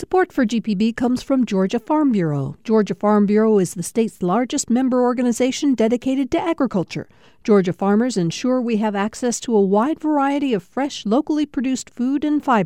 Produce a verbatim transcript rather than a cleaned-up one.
Support for G P B comes from Georgia Farm Bureau. Georgia Farm Bureau is the state's largest member organization dedicated to agriculture. Georgia farmers ensure we have access to a wide variety of fresh, locally produced food and fiber.